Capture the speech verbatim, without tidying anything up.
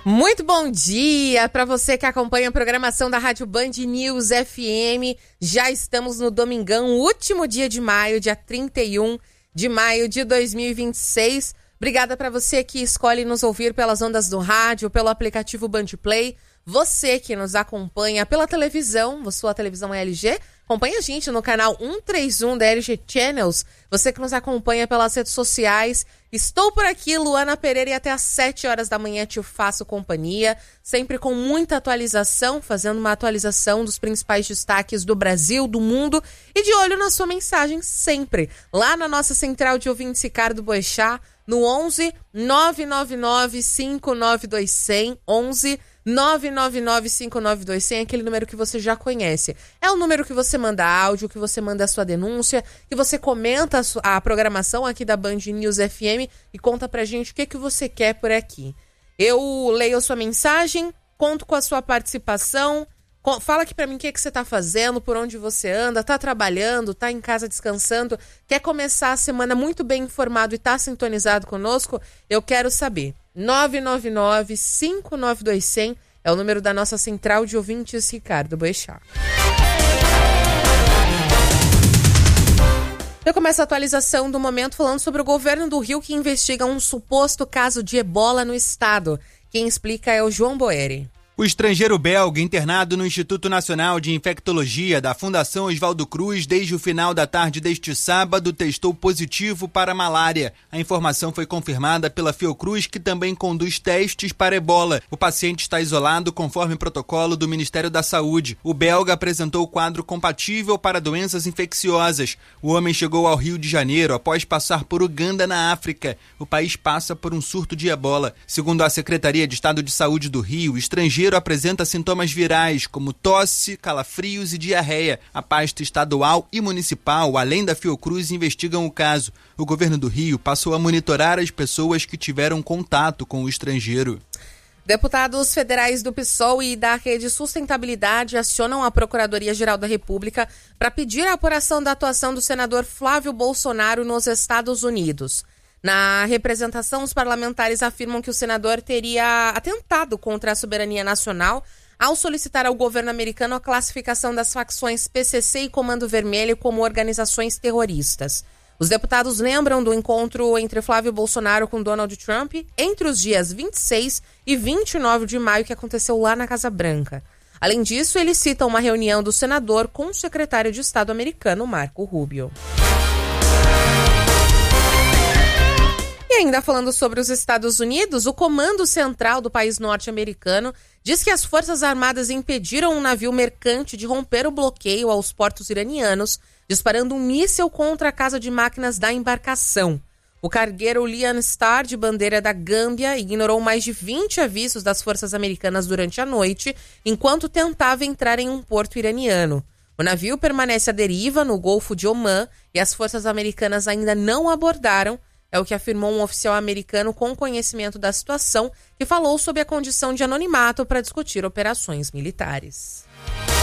Muito bom dia para você que acompanha a programação da Rádio Band News F M. Já estamos no domingão, último dia de maio, dia trinta e um de maio de dois mil e vinte e seis. Obrigada para você que escolhe nos ouvir pelas ondas do rádio, pelo aplicativo Band Play. Você que nos acompanha pela televisão, sua televisão é L G, acompanha a gente no canal cento e trinta e um da L G Channels. Você que nos acompanha pelas redes sociais. Estou por aqui, Luana Pereira, e até às sete horas da manhã te faço companhia, sempre com muita atualização, fazendo uma atualização dos principais destaques do Brasil, do mundo, e de olho na sua mensagem sempre, lá na nossa central de ouvintes Ricardo Boechat, no onze nove nove nove cinco nove dois zero zero, onze nove nove nove cinco nove dois zero zero, aquele número que você já conhece. É o número que você manda áudio, que você manda a sua denúncia, que você comenta a, sua, a programação aqui da Band News F M e conta pra gente o que, que você quer por aqui. Eu leio a sua mensagem, conto com a sua participação, com, fala aqui pra mim o que, que você tá fazendo, por onde você anda, tá trabalhando, tá em casa descansando, quer começar a semana muito bem informado e tá sintonizado conosco? Eu quero saber. nove nove nove cinco nove dois zero zero é o número da nossa central de ouvintes Ricardo Boechat. Eu começo a atualização do momento falando sobre o governo do Rio que investiga um suposto caso de ebola no estado. Quem explica é o João Boeri. O estrangeiro belga, internado no Instituto Nacional de Infectologia da Fundação Oswaldo Cruz desde o final da tarde deste sábado, testou positivo para a malária. A informação foi confirmada pela Fiocruz, que também conduz testes para ebola. O paciente está isolado conforme protocolo do Ministério da Saúde. O belga apresentou quadro compatível para doenças infecciosas. O homem chegou ao Rio de Janeiro após passar por Uganda, na África. O país passa por um surto de ebola. Segundo a Secretaria de Estado de Saúde do Rio, o estrangeiro apresenta sintomas virais, como tosse, calafrios e diarreia. A pasta estadual e municipal, além da Fiocruz, investigam o caso. O governo do Rio passou a monitorar as pessoas que tiveram contato com o estrangeiro. Deputados federais do PSOL e da Rede Sustentabilidade acionam a Procuradoria-Geral da República para pedir a apuração da atuação do senador Flávio Bolsonaro nos Estados Unidos. Na representação, os parlamentares afirmam que o senador teria atentado contra a soberania nacional ao solicitar ao governo americano a classificação das facções P C C e Comando Vermelho como organizações terroristas. Os deputados lembram do encontro entre Flávio Bolsonaro com Donald Trump entre os dias vinte e seis e vinte e nove de maio que aconteceu lá na Casa Branca. Além disso, eles citam uma reunião do senador com o secretário de Estado americano, Marco Rubio. E ainda falando sobre os Estados Unidos, o Comando Central do país norte-americano diz que as Forças Armadas impediram um navio mercante de romper o bloqueio aos portos iranianos, disparando um míssil contra a casa de máquinas da embarcação. O cargueiro Lion Star, de bandeira da Gâmbia, ignorou mais de vinte avisos das forças americanas durante a noite, enquanto tentava entrar em um porto iraniano. O navio permanece à deriva no Golfo de Omã e as forças americanas ainda não abordaram. É o que afirmou um oficial americano com conhecimento da situação, que falou sobre a condição de anonimato para discutir operações militares.